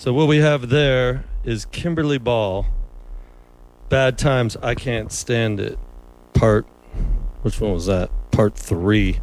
So what we have there is Kimberly Ball, Bad Times, I Can't Stand It, which one was that? Part 3.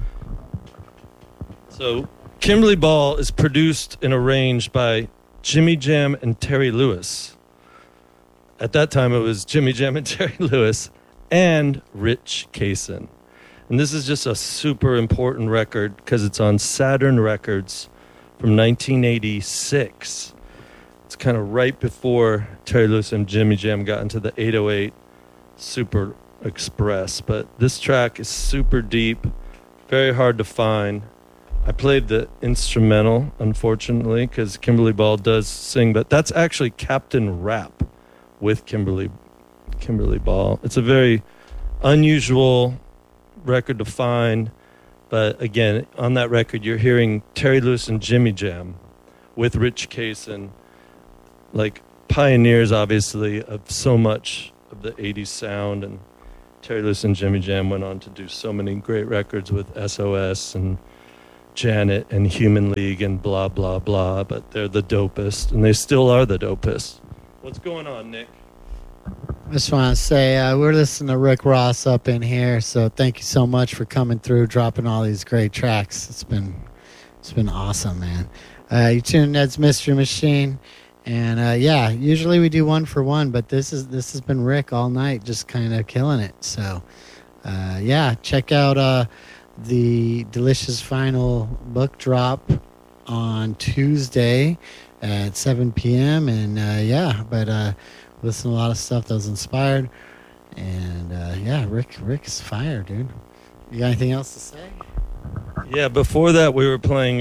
So Kimberly Ball is produced and arranged by Jimmy Jam and Terry Lewis. At that time, it was Jimmy Jam and Terry Lewis and Rich Kaysen. And this is just a super important record because it's on Saturn Records from 1986. It's kind of right before Terry Lewis and Jimmy Jam got into the 808 Super Express. But this track is super deep, very hard to find. I played the instrumental, unfortunately, because Kimberly Ball does sing, but that's actually Captain Rap with Kimberly Ball. It's a very unusual record to find, but again, on that record, you're hearing Terry Lewis and Jimmy Jam with Rich Kaysen, like pioneers, obviously, of so much of the 80s sound, and Terry Lewis and Jimmy Jam went on to do so many great records with SOS and Janet and Human League and blah, blah, blah, but they're the dopest, and they still are the dopest. What's going on, Nick? I just want to say we're listening to Rick Ross up in here, so thank you so much for coming through, dropping all these great tracks. It's been awesome, man. You tuned Ned's Mystery Machine, and yeah, usually we do 1 for 1, but this has been Rick all night, just kind of killing it. So yeah, check out the Delicious Vinyl book drop on Tuesday at 7 p.m. And yeah, but listen to a lot of stuff that was inspired. And yeah, Rick's fire, dude. You got anything else to say? Yeah, before that we were playing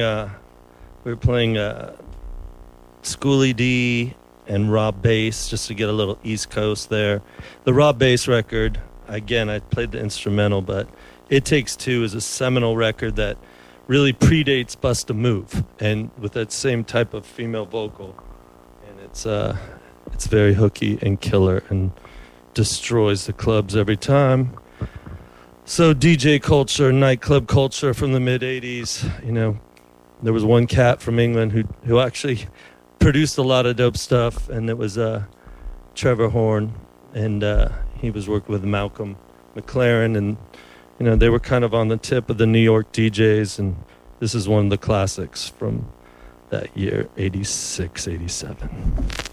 Schoolie D and Rob Bass, just to get a little East Coast there. The Rob Bass record, again, I played the instrumental, but It Takes Two is a seminal record that really predates Bust a Move, and with that same type of female vocal. And it's very hooky and killer and destroys the clubs every time. So DJ culture, nightclub culture from the mid-'80s, you know, there was one cat from England who actually produced a lot of dope stuff, and it was Trevor Horn, and he was working with Malcolm McLaren, and you know, they were kind of on the tip of the New York DJs, and this is one of the classics from that year, 86, 87.